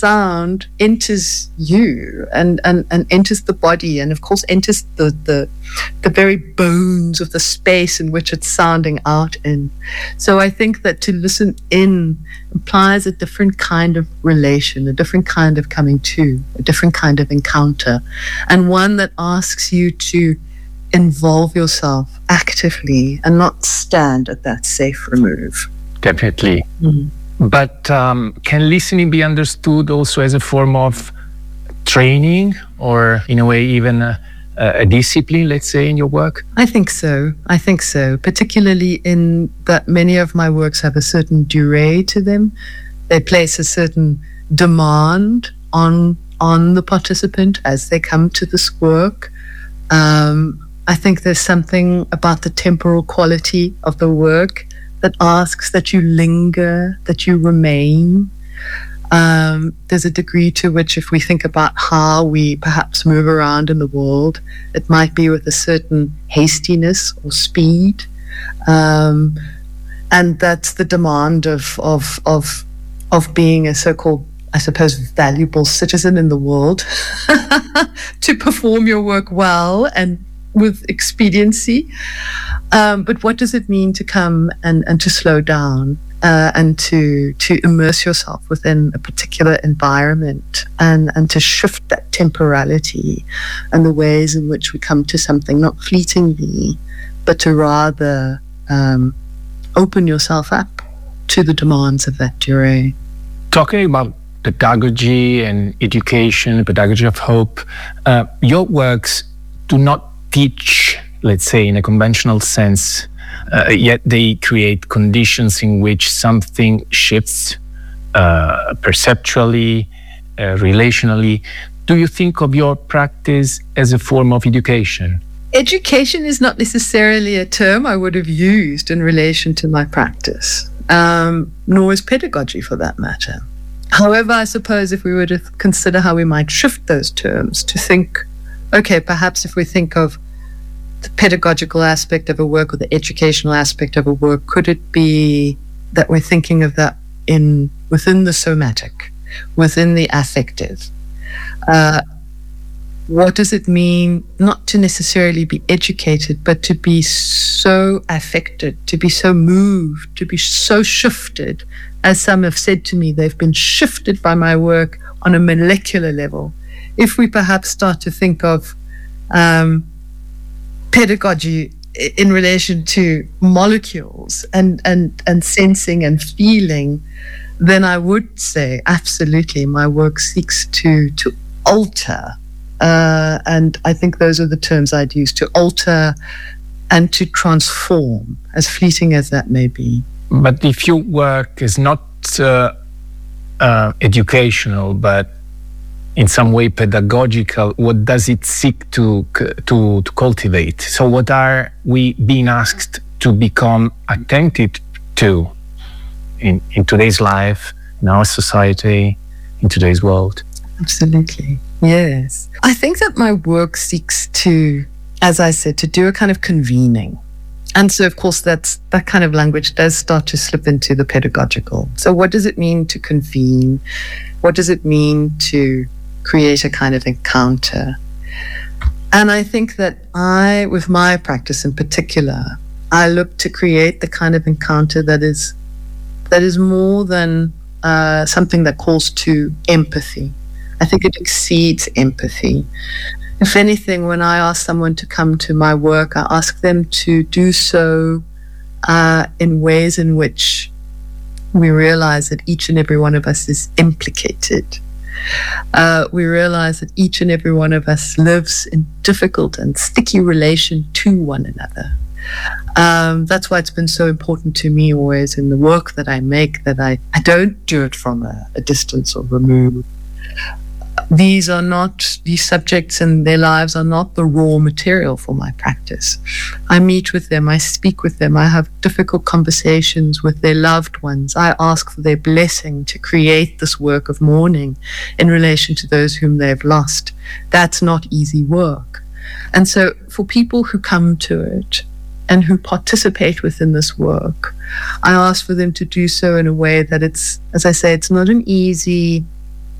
sound enters you and enters the body, and of course enters the very bones of the space in which it's sounding out in. So I think that to listen in implies a different kind of relation, a different kind of coming to, a different kind of encounter, and one that asks you to involve yourself actively and not stand at that safe remove. Definitely. But can listening be understood also as a form of training, or in a way even a discipline, let's say, in your work? I think so, particularly in that many of my works have a certain durée to them. They place a certain demand on the participant as they come to this work. I think there's something about the temporal quality of the work that asks that you linger, that you remain. There's a degree to which, if we think about how we perhaps move around in the world, it might be with a certain hastiness or speed. And that's the demand of being a so-called, I suppose, valuable citizen in the world to perform your work well and with expediency. But what does it mean to come and to slow down and to immerse yourself within a particular environment and to shift that temporality and the ways in which we come to something, not fleetingly, but to rather open yourself up to the demands of that durée. Talking about pedagogy and education, pedagogy of hope, your works do not teach, let's say, in a conventional sense, yet they create conditions in which something shifts perceptually, relationally. Do you think of your practice as a form of education? Education is not necessarily a term I would have used in relation to my practice, nor is pedagogy for that matter. However, I suppose if we were to consider how we might shift those terms to think, okay, perhaps if we think of the pedagogical aspect of a work or the educational aspect of a work, could it be that we're thinking of that within the somatic, within the affective? What does it mean not to necessarily be educated, but to be so affected, to be so moved, to be so shifted? As some have said to me, they've been shifted by my work on a molecular level. If we perhaps start to think of pedagogy in relation to molecules and sensing and feeling, then I would say absolutely my work seeks to alter, and I think those are the terms I'd use, to alter and to transform, as fleeting as that may be. But if your work is not educational, but in some way pedagogical, what does it seek to cultivate? So what are we being asked to become attentive to in today's life, in our society, in today's world? Absolutely, yes. I think that my work seeks to, as I said, to do a kind of convening. And so, of course, that kind of language does start to slip into the pedagogical. So what does it mean to convene? What does it mean to create a kind of encounter? And I think that with my practice in particular, I look to create the kind of encounter that is more than something that calls to empathy. I think it exceeds empathy. If anything, when I ask someone to come to my work, I ask them to do so in ways in which we realize that each and every one of us is implicated. We realize that each and every one of us lives in difficult and sticky relation to one another. That's why it's been so important to me always in the work that I make, that I don't do it from a distance or remove. These subjects and their lives are not the raw material for my practice. I meet with them, I speak with them, I have difficult conversations with their loved ones. I ask for their blessing to create this work of mourning in relation to those whom they've lost. That's not easy work. And so for people who come to it and who participate within this work, I ask for them to do so in a way that it's, as I say, it's not an easy